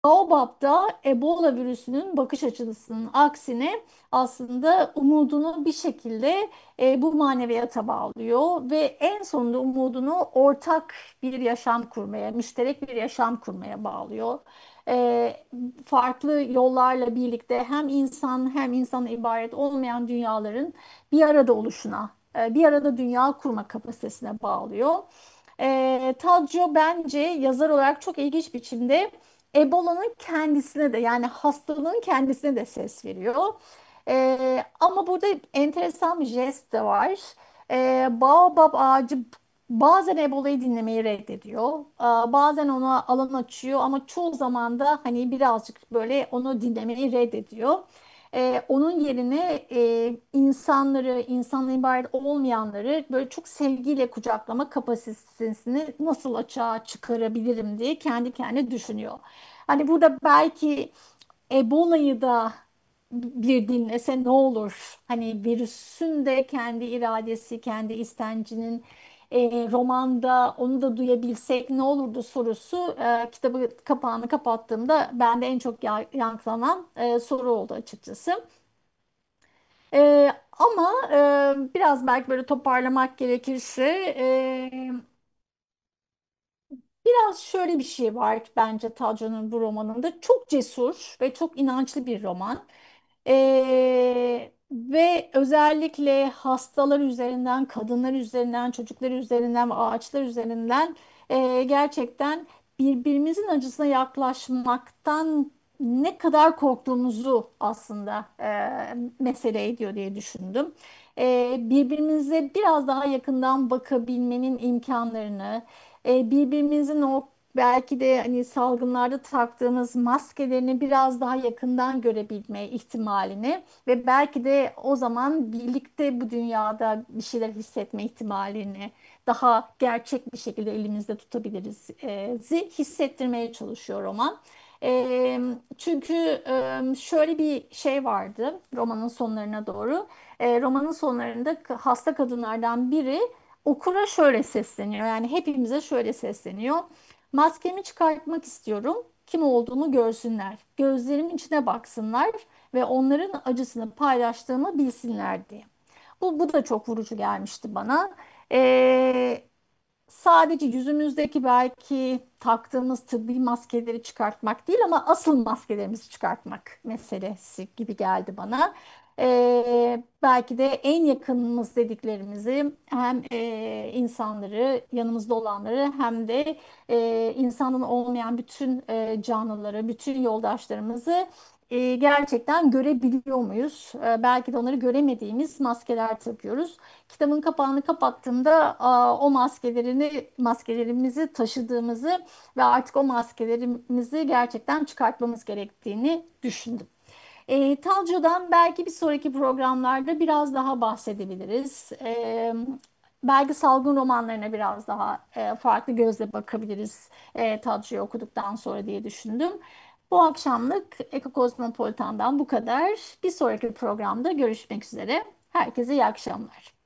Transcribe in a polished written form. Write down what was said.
Baobab'da Ebola virüsünün bakış açısının aksine aslında umudunu bir şekilde bu maneviyata bağlıyor ve en sonunda umudunu ortak bir yaşam kurmaya, müşterek bir yaşam kurmaya bağlıyor. E, Farklı yollarla birlikte hem insan hem insan ibaret olmayan dünyaların bir arada oluşuna, bir arada dünya kurma kapasitesine bağlıyor. Tadjo bence yazar olarak çok ilginç biçimde Ebola'nın kendisine de yani hastalığın kendisine de ses veriyor. Ama burada enteresan bir jest de var. Baobab ağacı bazen Ebola'yı dinlemeyi reddediyor. Bazen ona alan açıyor ama çoğu zaman da hani birazcık böyle onu dinlemeyi reddediyor. Onun yerine insanları, insanla ibaret olmayanları böyle çok sevgiyle kucaklama kapasitesini nasıl açığa çıkarabilirim diye kendi kendine düşünüyor. Hani burada belki Ebola'yı da bir dinlese ne olur? Hani virüsün de kendi iradesi, kendi istencinin romanda onu da duyabilsek ne olurdu sorusu kitabı kapağını kapattığımda bende en çok yankılanan soru oldu açıkçası. Ama biraz belki böyle toparlamak gerekirse biraz şöyle bir şey var bence Talca'nın bu romanında. Çok cesur ve çok inançlı bir roman. Ve özellikle hastalar üzerinden, kadınlar üzerinden, çocuklar üzerinden ve ağaçlar üzerinden gerçekten birbirimizin acısına yaklaşmaktan ne kadar korktuğumuzu aslında mesele ediyor diye düşündüm. Birbirimize biraz daha yakından bakabilmenin imkanlarını, birbirimizin o belki de hani salgınlarda taktığımız maskelerini biraz daha yakından görebilme ihtimalini ve belki de o zaman birlikte bu dünyada bir şeyler hissetme ihtimalini daha gerçek bir şekilde elimizde tutabiliriz hissettirmeye çalışıyor roman. Çünkü şöyle bir şey vardı romanın sonlarına doğru. Romanın sonlarında hasta kadınlardan biri okura şöyle sesleniyor. Yani hepimize şöyle sesleniyor. Maskemi çıkartmak istiyorum. Kim olduğumu görsünler. Gözlerimin içine baksınlar ve onların acısını paylaştığımı bilsinler diye. Bu da çok vurucu gelmişti bana. Ee, Sadece yüzümüzdeki belki taktığımız tıbbi maskeleri çıkartmak değil ama asıl maskelerimizi çıkartmak meselesi gibi geldi bana. Belki de en yakınımız dediklerimizi hem insanları, yanımızda olanları hem de insanın olmayan bütün canlıları, bütün yoldaşlarımızı gerçekten görebiliyor muyuz? Belki de onları göremediğimiz maskeler takıyoruz. Kitabın kapağını kapattığımda o maskelerimizi taşıdığımızı ve artık o maskelerimizi gerçekten çıkartmamız gerektiğini düşündüm. Talca'dan belki bir sonraki programlarda biraz daha bahsedebiliriz. Belki salgın romanlarına biraz daha farklı gözle bakabiliriz Talca'yı okuduktan sonra diye düşündüm. Bu akşamlık Eko Kozmopolitan'dan bu kadar. Bir sonraki programda görüşmek üzere. Herkese iyi akşamlar.